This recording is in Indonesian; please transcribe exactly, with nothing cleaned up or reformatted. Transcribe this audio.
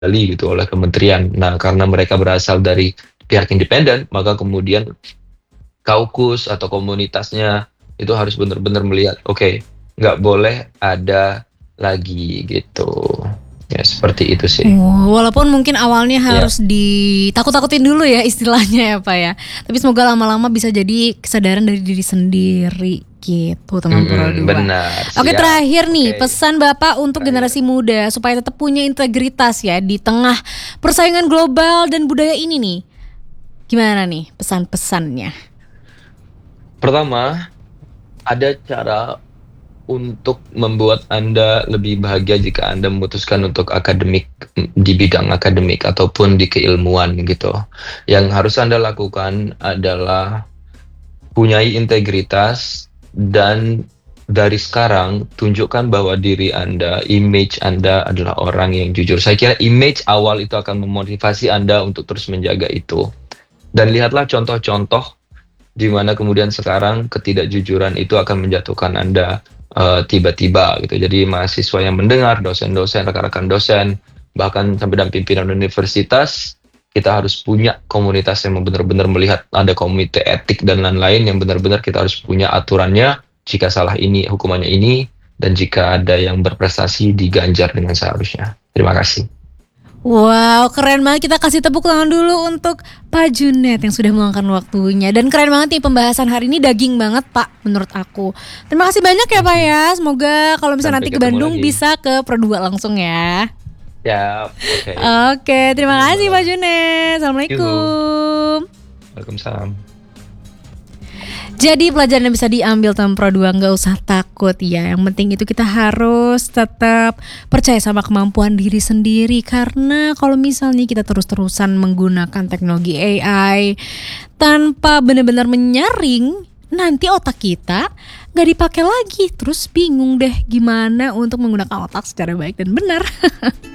dikendali gitu oleh kementerian. Nah, karena mereka berasal dari pihak independen, maka kemudian kaukus atau komunitasnya itu harus benar-benar melihat, oke, nggak boleh ada lagi gitu. Ya seperti itu sih. Oh, walaupun mungkin awalnya Iya. harus ditakut-takutin dulu ya istilahnya ya Pak ya. Tapi semoga lama-lama bisa jadi kesadaran dari diri sendiri gitu teman Pura Mhm, Dua. benar, Oke siap. terakhir nih, Oke. pesan Bapak untuk Terakhir. generasi muda supaya tetap punya integritas ya di tengah persaingan global dan budaya ini nih. Gimana nih pesan-pesannya? Pertama, ada cara untuk membuat Anda lebih bahagia jika Anda memutuskan untuk akademik di bidang akademik ataupun di keilmuan gitu. Yang harus Anda lakukan adalah punyai integritas dan dari sekarang tunjukkan bahwa diri Anda, image Anda adalah orang yang jujur. Saya kira image awal itu akan memotivasi Anda untuk terus menjaga itu. Dan lihatlah contoh-contoh di mana kemudian sekarang ketidakjujuran itu akan menjatuhkan Anda uh, tiba-tiba gitu. Jadi mahasiswa yang mendengar, dosen-dosen, rekan-rekan dosen, bahkan sampai dan pimpinan universitas, kita harus punya komunitas yang benar-benar melihat ada komite etik dan lain-lain yang benar-benar kita harus punya aturannya. Jika salah ini, hukumannya ini, dan jika ada yang berprestasi diganjar dengan seharusnya. Terima kasih. Wow, keren banget. Kita kasih tepuk tangan dulu untuk Pak Junet yang sudah meluangkan waktunya. Dan keren banget nih pembahasan hari ini, daging banget Pak menurut aku. Terima kasih banyak ya Pak ya. Semoga kalau misalnya Sampai nanti ke ketemu Bandung lagi. bisa ke Pro Dua langsung ya. Siap, oke. Oke, terima Tunggu kasih malam. Pak Junet. Yuhu. Assalamualaikum. Waalaikumsalam. Jadi pelajaran yang bisa diambil teman Pro Dua, nggak usah takut ya. Yang penting itu kita harus tetap percaya sama kemampuan diri sendiri. Karena kalau misalnya kita terus-terusan menggunakan teknologi A I tanpa benar-benar menyaring, nanti otak kita nggak dipakai lagi. Terus bingung deh gimana untuk menggunakan otak secara baik dan benar.